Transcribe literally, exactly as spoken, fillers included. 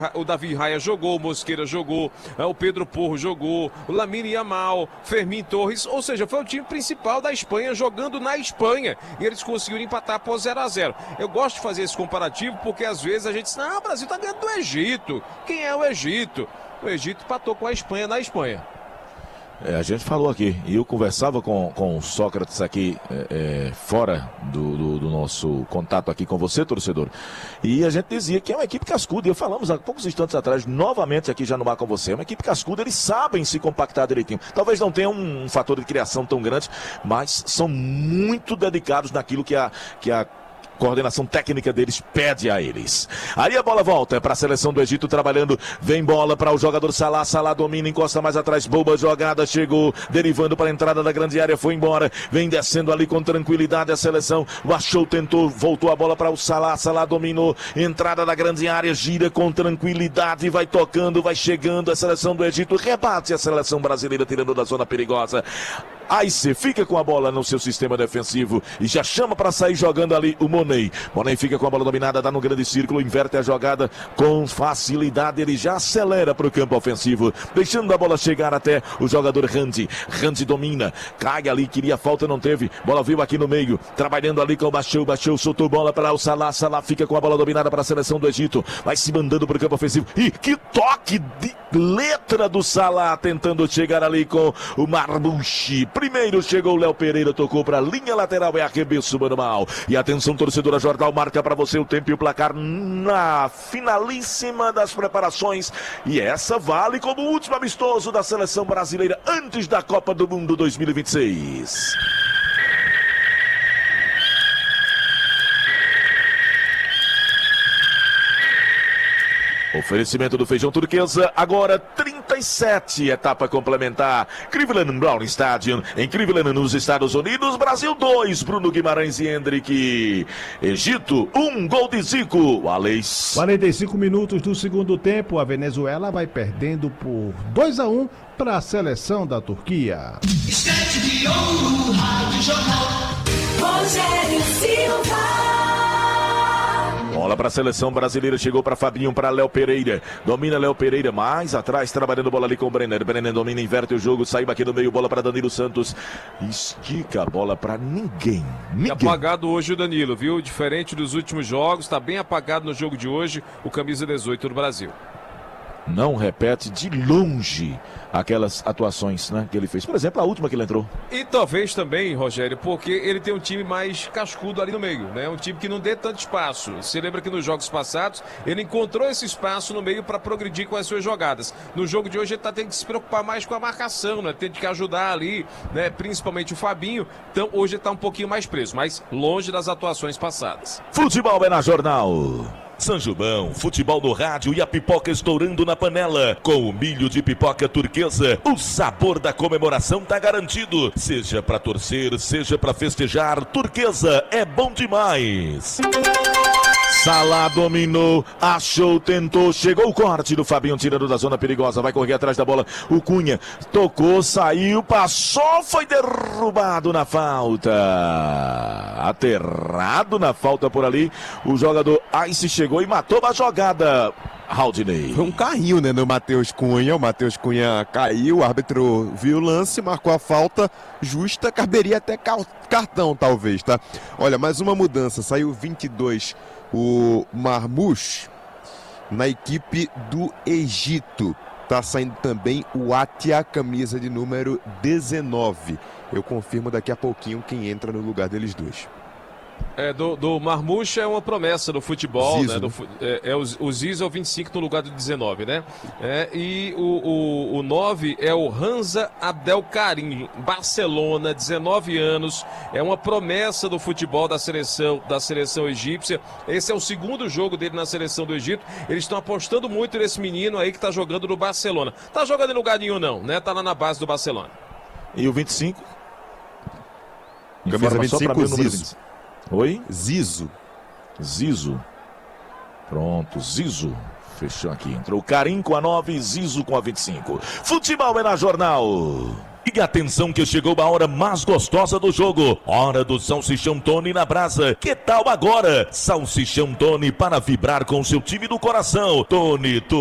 O Davi Raia jogou, o Mosqueira jogou, o Pedro Porro jogou, o Lamine Yamal, Fermín Torres, ou seja, foi o time principal da Espanha jogando na Espanha e eles conseguiram empatar após zero a zero. Eu gosto de fazer esse comparativo porque às vezes a gente diz, não, o Brasil tá ganhando do Egito. Quem é o Egito? O Egito empatou com a Espanha na Espanha. É, a gente falou aqui, e eu conversava com, com o Sócrates aqui, é, é, fora do, do, do nosso contato aqui com você, torcedor, e a gente dizia que é uma equipe cascuda, e falamos há poucos instantes atrás, novamente aqui já no Mar com você, é uma equipe cascuda, eles sabem se compactar direitinho, talvez não tenham um, um fator de criação tão grande, mas são muito dedicados naquilo que a, que a coordenação técnica deles pede a eles. Aí a bola volta para a seleção do Egito trabalhando, vem bola para o jogador Salah, Salah domina, encosta mais atrás, boa jogada, chegou, derivando para a entrada da grande área, foi embora, vem descendo ali com tranquilidade a seleção, o Achou tentou, voltou a bola para o Salah, Salah dominou, entrada da grande área, gira com tranquilidade, vai tocando, vai chegando a seleção do Egito, rebate a seleção brasileira tirando da zona perigosa. Aí você fica com a bola no seu sistema defensivo e já chama para sair jogando ali o Monet. Monet fica com a bola dominada, dá no grande círculo, inverte a jogada com facilidade, ele já acelera para o campo ofensivo, deixando a bola chegar até o jogador Randy. Randy domina, cai ali, queria falta, não teve, bola veio aqui no meio, trabalhando ali com o Bachou, Bachou soltou bola para o Salah, Salah fica com a bola dominada para a seleção do Egito, vai se mandando para o campo ofensivo, e que toque de letra do Salah, tentando chegar ali com o Marmouchi. Primeiro chegou o Léo Pereira, tocou para a linha lateral, é arremesso manual. E atenção, torcedora, Jordal marca para você o tempo e o placar na finalíssima das preparações. E essa vale como o último amistoso da seleção brasileira antes da Copa do Mundo dois mil e vinte e seis. Oferecimento do Feijão Turquesa, agora trinta e sete, etapa complementar. Cleveland Brown Stadium, em Cleveland, nos Estados Unidos. Brasil dois, Bruno Guimarães e Hendrick. Egito, um, gol de Zico. Alex. quarenta e cinco minutos do segundo tempo, a Venezuela vai perdendo por dois a um para a seleção da Turquia. Estante de ouro, Rádio Jornal, Rogério Silva. Bola para a seleção brasileira, chegou para Fabinho, para Léo Pereira, domina Léo Pereira, mais atrás, trabalhando bola ali com o Brenner, Brenner domina, inverte o jogo, saiu aqui no meio, bola para Danilo Santos, estica a bola para ninguém, ninguém. Apagado hoje o Danilo, viu? Diferente dos últimos jogos, está bem apagado no jogo de hoje, o camisa dezoito do Brasil. Não repete de longe aquelas atuações, né, que ele fez. Por exemplo, a última que ele entrou. E talvez também, Rogério, porque ele tem um time mais cascudo ali no meio, né? Um time que não dê tanto espaço. Você lembra que nos jogos passados ele encontrou esse espaço no meio para progredir com as suas jogadas. No jogo de hoje ele está tendo que se preocupar mais com a marcação, né? Tem que ajudar ali, né? Principalmente o Fabinho. Então hoje ele está um pouquinho mais preso, mas longe das atuações passadas. Futebol é na Jornal. Sanjubão, futebol no rádio e a pipoca estourando na panela. Com o milho de pipoca turquesa, o sabor da comemoração tá garantido. Seja pra torcer, seja pra festejar, turquesa é bom demais. Salah dominou, achou, tentou, chegou o corte do Fabinho tirando da zona perigosa, vai correr atrás da bola, o Cunha tocou, saiu, passou, foi derrubado na falta, aterrado na falta por ali, o jogador Ice chegou e matou a jogada. Haldinei. Foi um carrinho, né, no Matheus Cunha, o Matheus Cunha caiu, o árbitro viu o lance, marcou a falta justa, caberia até cartão talvez, tá? Olha, mais uma mudança, saiu vinte e dois, o Marmouche na equipe do Egito. Tá saindo também o Atia, camisa de número dezenove. Eu confirmo daqui a pouquinho quem entra no lugar deles dois. É, do, do Marmouche é uma promessa do futebol, Zizo, né? Do, é, é o, o Zizo é o vinte e cinco no lugar do dezenove, né? É, e o, o, o nove é o Hamza Abdelkarim, Barcelona, dezenove anos, é uma promessa do futebol da seleção, da seleção egípcia. Esse é o segundo jogo dele na seleção do Egito. Eles estão apostando muito nesse menino aí que tá jogando no Barcelona. Tá jogando em lugar nenhum não, né? Tá lá na base do Barcelona. E o vinte e cinco? Camisa vinte e cinco, Zizo. Oi? Zizo. Zizo. Pronto, Zizo. Fechou aqui. Entrou o Karim com a nove, Zizo com a vinte e cinco. Futebol é na Jornal. E atenção que chegou a hora mais gostosa do jogo. Hora do Salsichão Tony na brasa. Que tal agora? Salsichão Tony para vibrar com seu time do coração. Tony,